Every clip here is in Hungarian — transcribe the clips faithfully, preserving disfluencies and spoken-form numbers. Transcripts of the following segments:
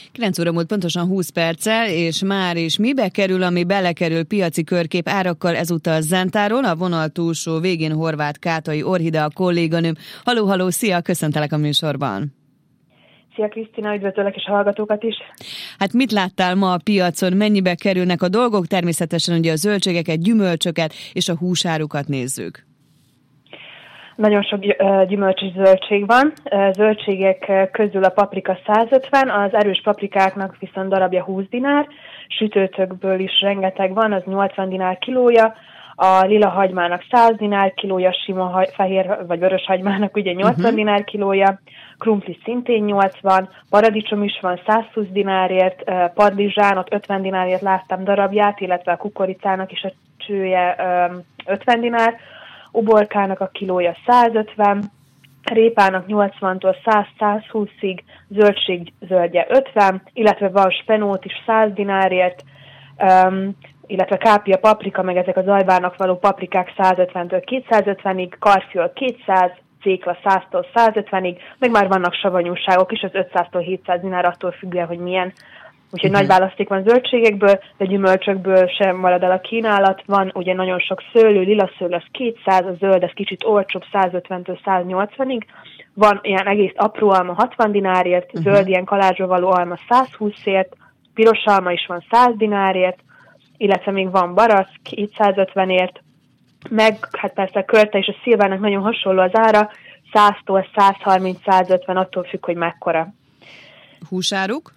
kilenc óra múlt pontosan húsz perccel, és már is mibe kerül, ami belekerül piaci körkép árakkal ezúttal Zentáról, a vonal túlsó végén Horváth Kátai Orhida a kolléganőm. Haló, haló, szia, köszöntelek a műsorban. Szia Krisztina, üdvözöllek és a hallgatókat is. Hát mit láttál ma a piacon, mennyibe kerülnek a dolgok? Természetesen ugye a zöldségeket, gyümölcsöket és a húsárukat nézzük. Nagyon sok gyümölcs és zöldség van. Zöldségek közül a paprika százötven, az erős paprikáknak viszont darabja húsz dinár, sütőtökből is rengeteg van, az nyolcvan dinár kilója, a lila hagymának száz dinár kilója, sima hagy, fehér vagy vörös hagymának ugye nyolcvan uh-huh. dinár kilója, krumpli szintén nyolcvan, paradicsom is van százhúsz dinárért, padlizsánot ötven dinárért láttam darabját, illetve a kukoricának is a csője ötven dinár, uborkának a kilója százötven, répának nyolcvantól száz-százhúszig, zöldség zöldje ötven, illetve van spenót is száz dinárért, um, illetve kápia, paprika, meg ezek az ajvának való paprikák százötventől kétszázötvenig, karfiol kétszáz, cékla száztól százötvenig, meg már vannak savanyúságok is, az ötszáztól hétszáz dinár, attól függően, hogy milyen. Úgyhogy uh-huh. nagy választék van zöldségekből, de gyümölcsökből sem marad el a kínálat. Van ugye nagyon sok szőlő, lila szőlő, az kétszáz, a zöld, ez kicsit olcsóbb, százötventől száznyolcvanig. Van ilyen egész apró alma hatvan dinárért, uh-huh. zöld ilyen kalázsra való alma százhúszért, piros alma is van száz dinárért, illetve még van barack kétszázötvenért, meg hát persze a körte és a szilvának nagyon hasonló az ára, száztól százharminc-százötven, attól függ, hogy mekkora. Húsáruk?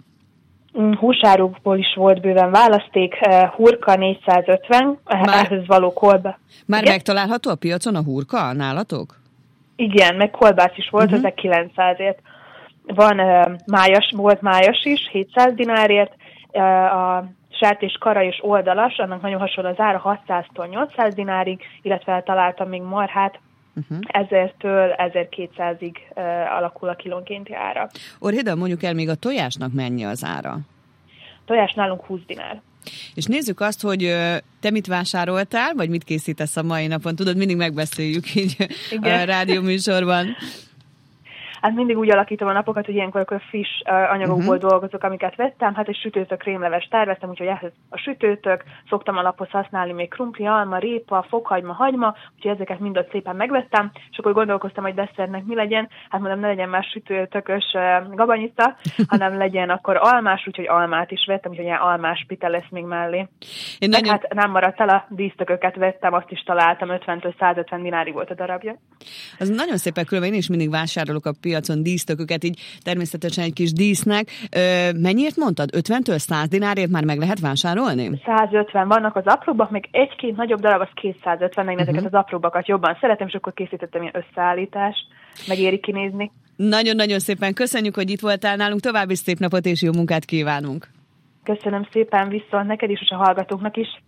Húsárukból is volt bőven választék, hurka négyszázötven, már, ehhez való kolba. Már igen? megtalálható a piacon a hurka nálatok? Igen, meg kolbász is volt, uh-huh. ezek kilencszázért. Van uh, májas, volt májas is, hétszáz dinárért, uh, a sertés kara és oldalas, annak nagyon hasonló az ára hatszáztól nyolcszáz dinárig, illetve találtam még marhát, Uh-huh. ezertől ezerkétszázig uh, alakul a kilónkénti ára. Orhida, mondjuk el, még a tojásnak mennyi az ára? A tojás nálunk húsz dinár. És nézzük azt, hogy uh, te mit vásároltál, vagy mit készítesz a mai napon? Tudod, mindig megbeszéljük így igen. a rádióműsorban. Hát mindig úgy alakítom a napokat, hogy ilyenkor akkor friss uh, anyagokból uh-huh. dolgozok, amiket vettem. Hát egy sütőtök krémleves terveztem, úgyhogy ehhez a sütőtök, szoktam a laphoz használni még krumpli, alma, répa, fokhagyma, hagyma, úgyhogy ezeket mind ott szépen megvettem, és akkor gondolkoztam, hogy desszertnek mi legyen. Hát mondom, ne legyen már sütőtökös uh, gabanyita, hanem legyen akkor almás, úgyhogy almát is vettem, úgyhogy ilyen almás pite lesz még mellé. Én nagyon... hát nem maradt el, a dísztököket vettem, azt is találtam, ötventől százötven dinárig volt a darabja. Az nagyon szépen különben, én is mindig vásárolok a piacon dísztököket, így természetesen egy kis dísznek. Ö, mennyiért mondtad? ötventől száz dinárért már meg lehet vásárolni? százötven vannak az apróbbak, még egy-két nagyobb darab, az kétszázötven, meg uh-huh. ezeket az apróbbakat jobban szeretem, és akkor készítettem ilyen összeállítást, megéri kinézni. Nagyon-nagyon szépen köszönjük, hogy itt voltál nálunk, további szép napot és jó munkát kívánunk! Köszönöm szépen, viszont neked is, és a hallgatóknak is!